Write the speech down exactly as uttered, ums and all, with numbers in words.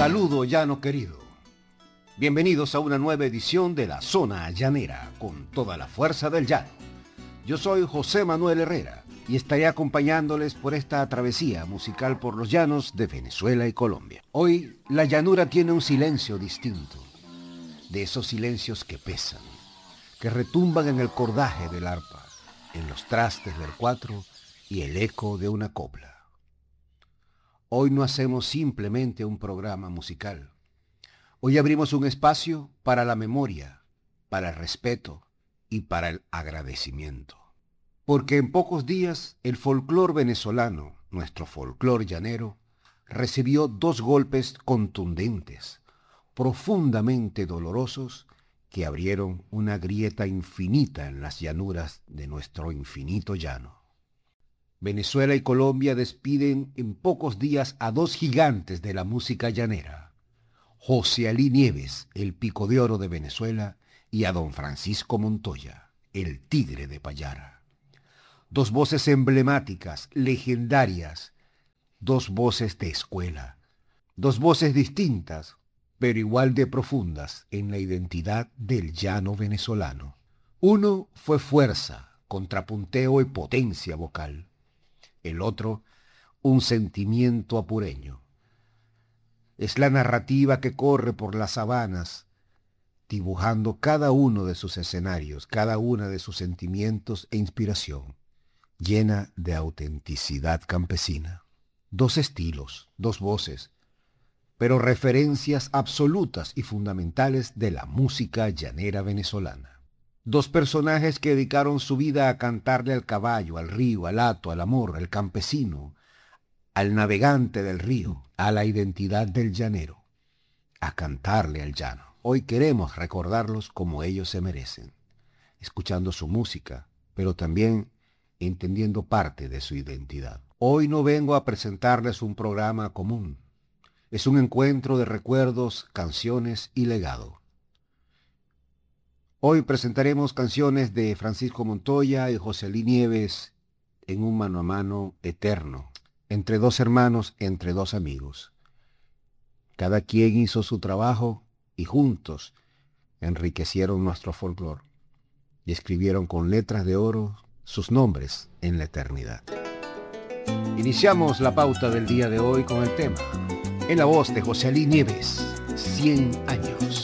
Saludo llano querido. Bienvenidos a una nueva edición de La Zona Llanera, con toda la fuerza del llano. Yo soy José Manuel Herrera y estaré acompañándoles por esta travesía musical por los llanos de Venezuela y Colombia. Hoy la llanura tiene un silencio distinto, de esos silencios que pesan, que retumban en el cordaje del arpa, en los trastes del cuatro y el eco de una copla. Hoy no hacemos simplemente un programa musical. Hoy abrimos un espacio para la memoria, para el respeto y para el agradecimiento. Porque en pocos días el folclor venezolano, nuestro folclor llanero, recibió dos golpes contundentes, profundamente dolorosos, que abrieron una grieta infinita en las llanuras de nuestro infinito llano. Venezuela y Colombia despiden en pocos días a dos gigantes de la música llanera, José Alí Nieves, el Pico de Oro de Venezuela, y a don Francisco Montoya, el Tigre de Payara. Dos voces emblemáticas, legendarias, dos voces de escuela, dos voces distintas, pero igual de profundas en la identidad del llano venezolano. Uno fue fuerza, contrapunteo y potencia vocal. El otro, un sentimiento apureño. Es la narrativa que corre por las sabanas, dibujando cada uno de sus escenarios, cada una de sus sentimientos e inspiración, llena de autenticidad campesina. Dos estilos, dos voces, pero referencias absolutas y fundamentales de la música llanera venezolana. Dos personajes que dedicaron su vida a cantarle al caballo, al río, al hato, al amor, al campesino, al navegante del río, a la identidad del llanero, a cantarle al llano. Hoy queremos recordarlos como ellos se merecen, escuchando su música, pero también entendiendo parte de su identidad. Hoy no vengo a presentarles un programa común. Es un encuentro de recuerdos, canciones y legado. Hoy presentaremos canciones de Francisco Montoya y José Alí Nieves en un mano a mano eterno, entre dos hermanos, entre dos amigos. Cada quien hizo su trabajo y juntos enriquecieron nuestro folclore y escribieron con letras de oro sus nombres en la eternidad. Iniciamos la pauta del día de hoy con el tema, en la voz de José Alí Nieves, cien años.